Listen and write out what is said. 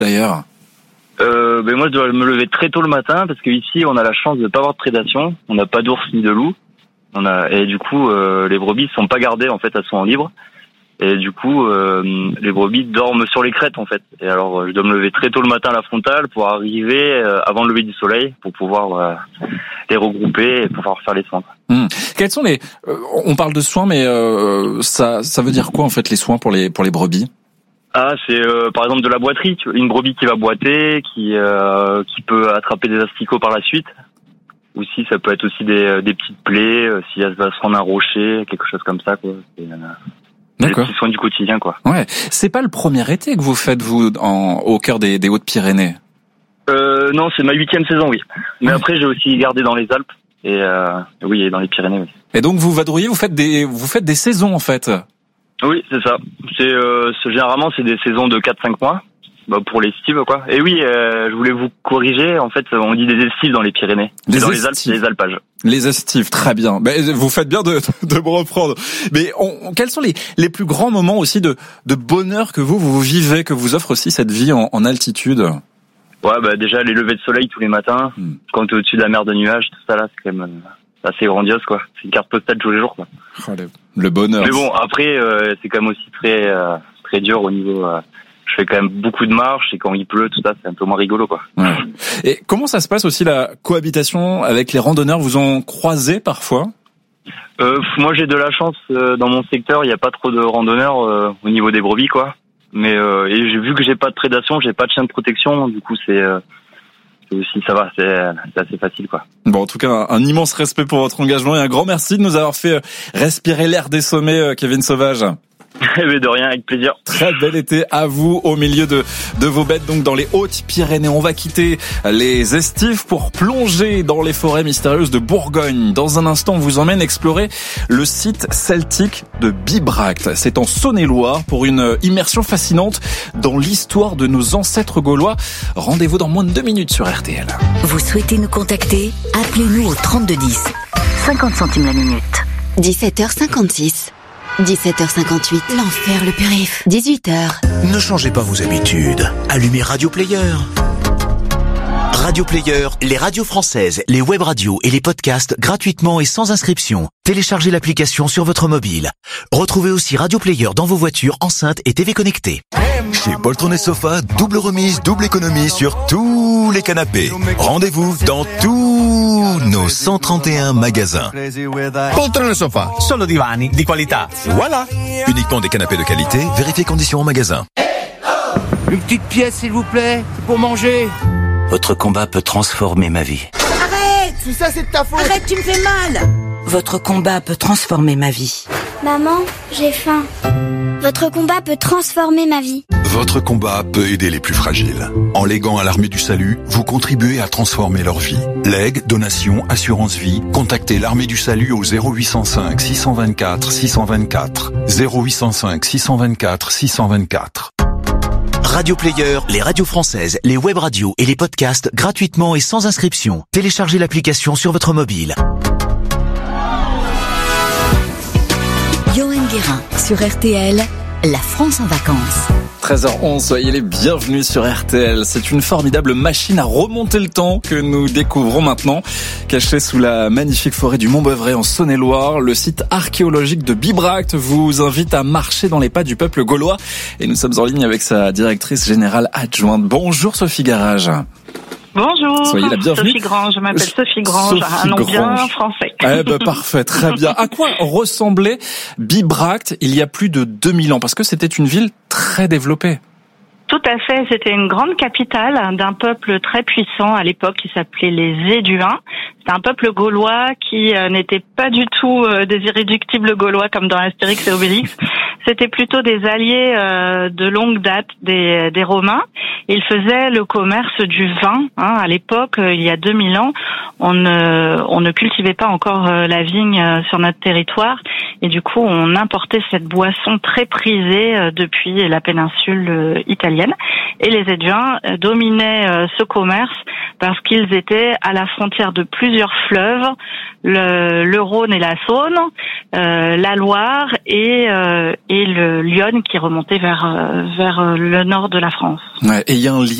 d'ailleurs? Moi, je dois me lever très tôt le matin parce qu'ici, on a la chance de pas avoir de prédation. On n'a pas d'ours ni de loup. Et du coup, les brebis sont pas gardées, en fait, elles sont en libre. Et du coup, les brebis dorment sur les crêtes, en fait. Et alors, je dois me lever très tôt le matin à la frontale pour arriver avant le lever du soleil pour pouvoir les regrouper et pouvoir faire les soins. Quels sont on parle de soins, mais ça veut dire quoi, en fait, les soins pour les brebis? Ah, c'est par exemple de la boiterie, une brebis qui va boiter, qui peut attraper des asticots par la suite. Aussi, ça peut être aussi des petites plaies, si elle va se rendre un rocher, quelque chose comme ça, quoi. Des petits soins du quotidien, quoi. Ouais. C'est pas le premier été que vous faites, vous, au cœur des Hautes-Pyrénées? Non, c'est ma 8e saison, oui. Mais après, j'ai aussi gardé dans les Alpes et dans les Pyrénées, oui. Et donc, vous vadrouillez, vous faites des saisons, en fait? Oui, c'est ça. Généralement, c'est des saisons de 4-5 mois. Pour l'estives, quoi. Et oui, je voulais vous corriger. En fait, on dit des estives dans les Pyrénées. Dans les Alpes, c'est les alpages. Les estives, très bien. Vous faites bien de me reprendre. Mais quels sont les plus grands moments aussi de bonheur que vous vivez, que vous offre aussi cette vie en altitude? Ouais, déjà les levées de soleil tous les matins, quand t'es au-dessus de la mer de nuages, tout ça là, c'est quand même assez grandiose, quoi. C'est une carte postale tous les jours, quoi. Oh, le bonheur. Mais bon, après, c'est quand même aussi très dur au niveau. Je fais quand même beaucoup de marches et quand il pleut, tout ça, c'est un peu moins rigolo, quoi. Ouais. Et comment ça se passe aussi la cohabitation avec les randonneurs? Vous en croisez parfois? Moi, j'ai de la chance dans mon secteur, il n'y a pas trop de randonneurs au niveau des brebis, quoi. Mais et j'ai vu que j'ai pas de prédation, j'ai pas de chien de protection, du coup c'est aussi ça va, c'est assez facile, quoi. Bon, en tout cas, un immense respect pour votre engagement et un grand merci de nous avoir fait respirer l'air des sommets, Kevin Sauvage. Mais de rien, avec plaisir. Très bel été à vous au milieu de vos bêtes, donc dans les Hautes-Pyrénées. On va quitter les estives pour plonger dans les forêts mystérieuses de Bourgogne. Dans un instant, on vous emmène explorer le site celtique de Bibracte. C'est en Saône-et-Loire pour une immersion fascinante dans l'histoire de nos ancêtres gaulois. Rendez-vous dans moins de 2 minutes sur RTL. Vous souhaitez nous contacter? Appelez-nous au 3210. 50 centimes la minute. 17h56. 17h58, l'enfer le périph'. 18h. Ne changez pas vos habitudes. Allumez Radio Player. Radio Player, les radios françaises, les web radios et les podcasts gratuitement et sans inscription. Téléchargez l'application sur votre mobile. Retrouvez aussi Radio Player dans vos voitures, enceintes et TV connectées. Chez Poltron et Sofa, double remise, double économie sur tous les canapés. Rendez-vous dans tous nos 131 magasins. Poltron et Sofa, solo divani di qualità. Voilà. Uniquement des canapés de qualité, vérifiez conditions en magasin. Une petite pièce, s'il vous plaît, pour manger. Votre combat peut transformer ma vie. Arrête! Tout ça, c'est de ta faute! Arrête, tu me fais mal! Votre combat peut transformer ma vie. Maman, j'ai faim. Votre combat peut transformer ma vie. Votre combat peut aider les plus fragiles. En léguant à l'Armée du Salut, vous contribuez à transformer leur vie. Legs, donations, assurance vie, contactez l'Armée du Salut au 0805 624 624. 0805 624 624. Radio Player, les radios françaises, les web radios et les podcasts gratuitement et sans inscription. Téléchargez l'application sur votre mobile. Johan Guérin sur RTL, la France en vacances. 13h11, soyez les bienvenus sur RTL. C'est une formidable machine à remonter le temps que nous découvrons maintenant. Caché sous la magnifique forêt du Mont-Beuvray en Saône-et-Loire, le site archéologique de Bibracte vous invite à marcher dans les pas du peuple gaulois. Et nous sommes en ligne avec sa directrice générale adjointe. Bonjour Sophie Garage. Bonjour, soyez la bienvenue. Sophie Grange, je m'appelle Sophie Grange, un nom bien français. Parfait, très bien. À quoi ressemblait Bibracte il y a plus de 2000 ans? Parce que c'était une ville très développée. Tout à fait, c'était une grande capitale d'un peuple très puissant à l'époque qui s'appelait les Éduins. C'est un peuple gaulois qui n'était pas du tout des irréductibles gaulois comme dans Astérix et Obélix. C'était plutôt des alliés de longue date des Romains. Ils faisaient le commerce du vin. À l'époque, il y a 2000 ans, on ne cultivait pas encore la vigne sur notre territoire. Et du coup, on importait cette boisson très prisée depuis la péninsule italienne. Et les Éduins dominaient ce commerce parce qu'ils étaient à la frontière de plusieurs fleuves, le Rhône et la Saône, la Loire et le Lyon qui remontait vers le nord de la France. Ouais, et il y a un lien